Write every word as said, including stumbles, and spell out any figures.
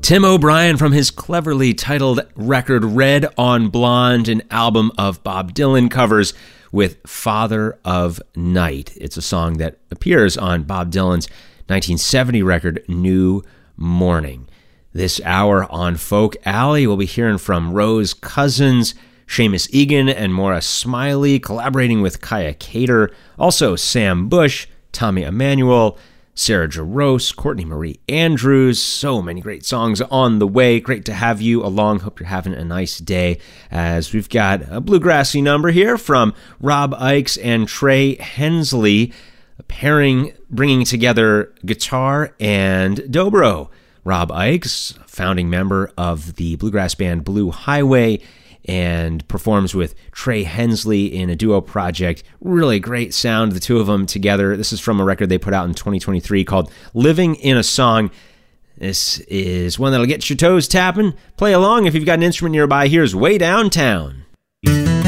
Tim O'Brien from his cleverly titled record Red on Blonde, an album of Bob Dylan covers with Father of Night. It's a song that appears on Bob Dylan's nineteen seventy record New Morning. This hour on Folk Alley, we'll be hearing from Rose Cousins, Seamus Egan, and Maura Smiley, collaborating with Kaya Cater. Also, Sam Bush, Tommy Emmanuel, Sarah Jarosz, Courtney Marie Andrews. So many great songs on the way. Great to have you along. Hope you're having a nice day, as we've got a bluegrassy number here from Rob Ickes and Trey Hensley, pairing, bringing together guitar and dobro. Rob Ickes, founding member of the bluegrass band Blue Highway, and performs with Trey Hensley in a duo project. Really great sound, the two of them together. This is from a record they put out in twenty twenty-three called Living in a Song. This is one that'll get your toes tapping. Play along if you've got an instrument nearby. Here's Way Downtown.